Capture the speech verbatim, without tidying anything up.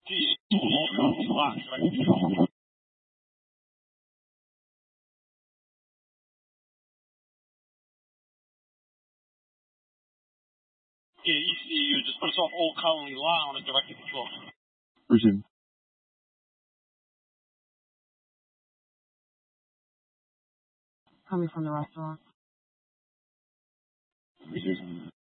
Geez, lock, like, yeah, E C U just put us off Old Colony Law on a directed control. Resume. Coming from the restaurant. Resume.